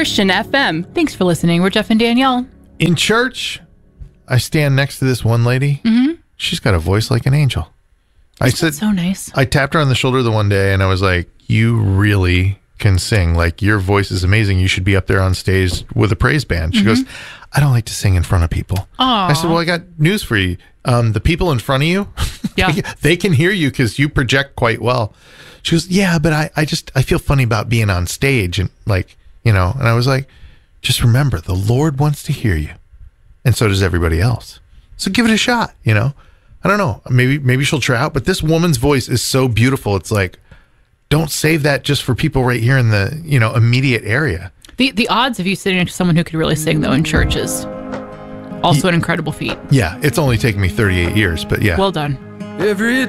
Christian FM. Thanks for listening. We're Jeff and Danielle. In church, I stand next to this one lady. Mm-hmm. She's got a voice like an angel. Isn't that so nice? I tapped her on the shoulder the one day and I was like, you really can sing. Like, your voice is amazing. You should be up there on stage with a praise band. She goes, I don't like to sing in front of people. Aww. I said, well, I got news for you. The people in front of you, they can hear you because you project quite well. She goes, yeah, but I feel funny about being on stage. And like, and I was like, just remember, the Lord wants to hear you. And so does everybody else. So give it a shot, I don't know. Maybe she'll try out, but this woman's voice is so beautiful. It's like, don't save that just for people right here in the, immediate area. The odds of you sitting next to someone who could really sing, though, in church is also an incredible feat. Yeah, it's only taken me 38 years, but yeah. Well done. Every